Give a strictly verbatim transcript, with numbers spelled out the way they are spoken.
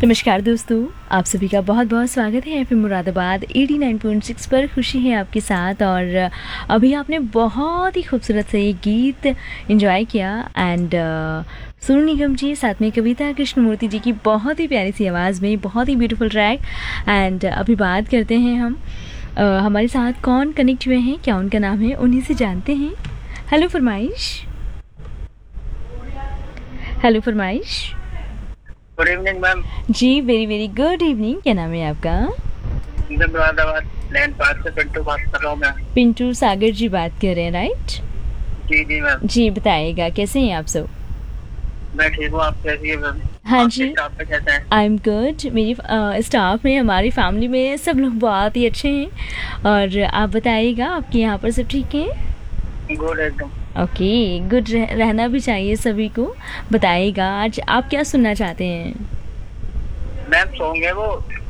नमस्कार दोस्तों, आप सभी का बहुत बहुत स्वागत है FM Moradabad eighty nine point six पर। खुशी है आपके साथ। और अभी आपने बहुत ही खूबसूरत से ये गीत एंजॉय किया एंड सोनू निगम जी साथ में कविता कृष्णमूर्ति जी की बहुत ही प्यारी सी आवाज़ में बहुत ही ब्यूटीफुल ट्रैक। एंड अभी बात करते हैं हम uh, हमारे साथ कौन कनेक्ट हुए हैं, क्या उनका नाम है, उन्हीं से जानते हैं। हेलो फरमाइश। हेलो फरमाइश। Good evening ma'am. जी वेरी वेरी गुड इवनिंग। क्या नाम है आपका? मुरादाबाद लैंड पार्क से पिंटू बात कर रहा हूँ मैं। पिंटू सागर जी बात कर रहे हैं, राइट? जी जी मैम। जी बताइएगा, कैसे हैं आप सब? मैं ठीक हूँ, आप कैसी है मैम? हाँ आपके जी, स्टाफ पे कैसे हैं? I am good. मेरी स्टाफ में, हमारी फैमिली में सब लोग बहुत ही अच्छे हैं। और आप बताइएगा, आपके यहाँ पर सब ठीक हैं? गुड एकदम। ओके, गुड रह, रहना भी चाहिए सभी को। बताइएगा आज आप क्या सुनना चाहते हैं? मैम सॉन्ग है वो